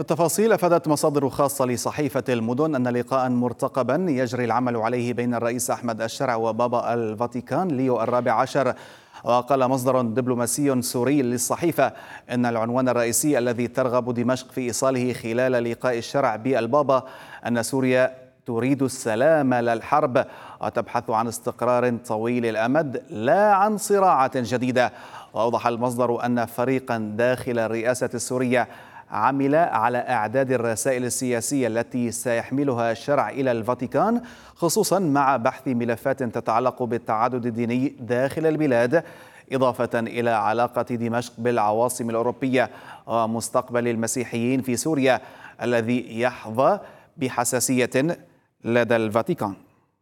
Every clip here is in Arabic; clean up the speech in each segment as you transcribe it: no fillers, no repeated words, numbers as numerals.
بالتفاصيل أفادت مصادر خاصة لصحيفة المدن أن لقاء مرتقبا يجري العمل عليه بين الرئيس أحمد الشرع وبابا الفاتيكان ليو الرابع عشر. وقال مصدر دبلوماسي سوري للصحيفة أن العنوان الرئيسي الذي ترغب دمشق في إيصاله خلال لقاء الشرع بالبابا أن سوريا تريد السلام لا الحرب، وتبحث عن استقرار طويل الأمد لا عن صراعات جديدة. وأوضح المصدر أن فريقا داخل الرئاسة السورية عمل على إعداد الرسائل السياسية التي سيحملها الشرع إلى الفاتيكان، خصوصا مع بحث ملفات تتعلق بالتعدد الديني داخل البلاد، إضافة إلى علاقة دمشق بالعواصم الأوروبية ومستقبل المسيحيين في سوريا الذي يحظى بحساسية لدى الفاتيكان.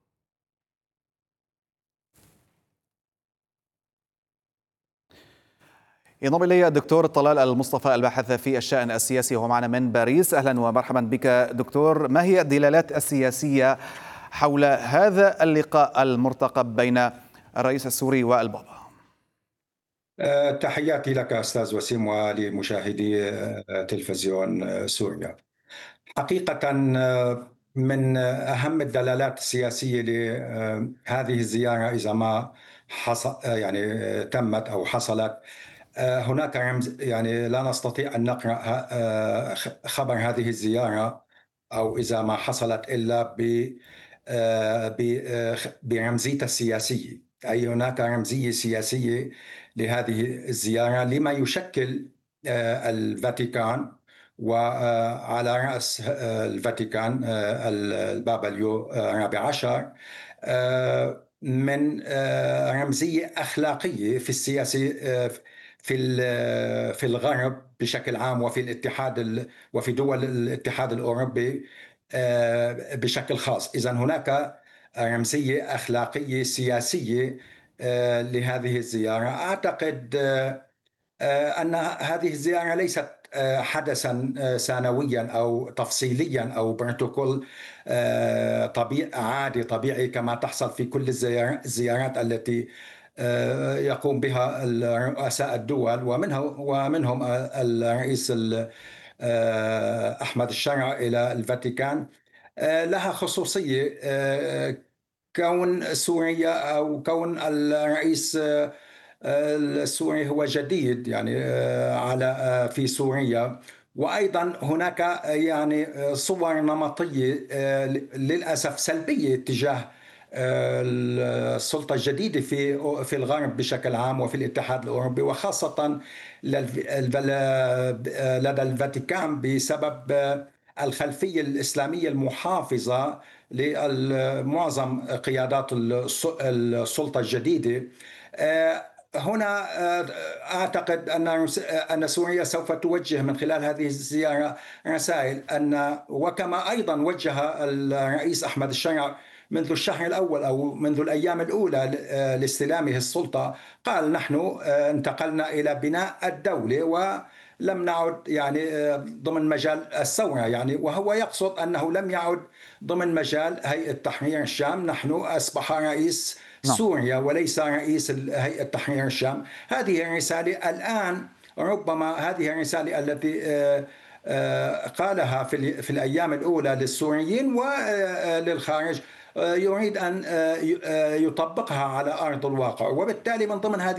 ينضم إلي الدكتور طلال المصطفى الباحث في الشأن السياسي وهو معنا من باريس. أهلا ومرحبا بك دكتور. ما هي الدلالات السياسية حول هذا اللقاء المرتقب بين الرئيس السوري والبابا؟ تحياتي لك أستاذ وسيم ولمشاهدي تلفزيون سوريا. حقيقة من أهم الدلالات السياسية لهذه الزيارة إذا ما تمت أو حصلت، هناك رمز، لا نستطيع أن نقرأ خبر هذه الزيارة أو إذا ما حصلت إلا برمزية السياسية، أي هناك رمزية سياسية لهذه الزيارة لما يشكل الفاتيكان، وعلى رأس الفاتيكان البابا ليو الرابع عشر، من رمزية أخلاقية في السياسة في الغرب بشكل عام، وفي الاتحاد وفي دول الاتحاد الأوروبي بشكل خاص. إذن هناك رمزية أخلاقية سياسية لهذه الزيارة. أعتقد أن هذه الزيارة ليست حدثا ثانويا أو تفصيليا أو بروتوكول عادي طبيعي كما تحصل في كل الزيارات التي يقوم بها رؤساء الدول، ومنهم الرئيس أحمد الشرع إلى الفاتيكان. لها خصوصية، كون سوريا أو كون الرئيس السوري هو جديد في سوريا، وأيضا هناك صور نمطية للأسف سلبية تجاه السلطة الجديدة في الغرب بشكل عام وفي الاتحاد الأوروبي، وخاصة لدى الفاتيكان بسبب الخلفية الإسلامية المحافظة لمعظم قيادات السلطة الجديدة. هنا أعتقد أن سوريا سوف توجه من خلال هذه الزيارة رسائل، وكما أيضا وجه الرئيس أحمد الشرع منذ الشهر الأول أو منذ الأيام الأولى لاستلامه السلطة، قال نحن انتقلنا إلى بناء الدولة ولم نعد ضمن مجال الثورة، وهو يقصد أنه لم يعد ضمن مجال هيئة تحرير الشام. نحن أصبح رئيس سوريا وليس رئيس هيئة تحرير الشام. هذه الرسالة الآن، ربما هذه الرسالة التي قالها في الأيام الأولى للسوريين وللخارج يريد أن يطبقها على أرض الواقع، وبالتالي من ضمن هذه